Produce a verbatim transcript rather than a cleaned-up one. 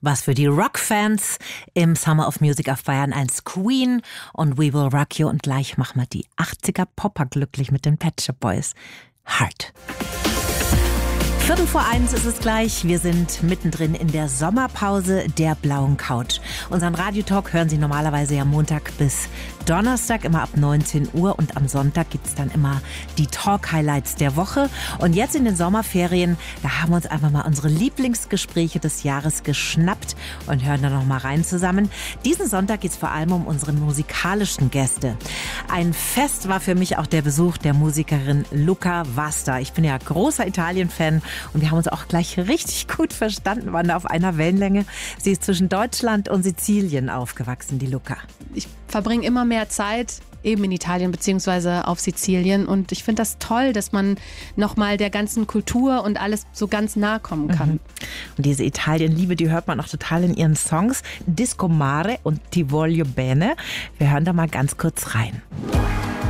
Was für die Rockfans im Summer of Music auf Bayern eins Queen und We Will Rock You. Und gleich machen wir die achtziger Popper glücklich mit den Pet Shop Boys. Heart. Viertel vor eins ist es gleich. Wir sind mittendrin in der Sommerpause der blauen Couch. Unseren Radiotalk hören Sie normalerweise ja Montag bis Donnerstag, immer ab neunzehn Uhr. Und am Sonntag gibt es dann immer die Talk-Highlights der Woche. Und jetzt in den Sommerferien, da haben wir uns einfach mal unsere Lieblingsgespräche des Jahres geschnappt und hören da noch mal rein zusammen. Diesen Sonntag geht es vor allem um unsere musikalischen Gäste. Ein Fest war für mich auch der Besuch der Musikerin Luca Vasta. Ich bin ja großer Italien-Fan. Und wir haben uns auch gleich richtig gut verstanden, waren da auf einer Wellenlänge. Sie ist zwischen Deutschland und Sizilien aufgewachsen, die Luca. Ich verbringe immer mehr Zeit eben in Italien bzw. auf Sizilien. Und ich finde das toll, dass man nochmal der ganzen Kultur und alles so ganz nahe kommen kann. Mhm. Und diese Italien-Liebe, die hört man auch total in ihren Songs. Disco Mare und Ti voglio bene. Wir hören da mal ganz kurz rein.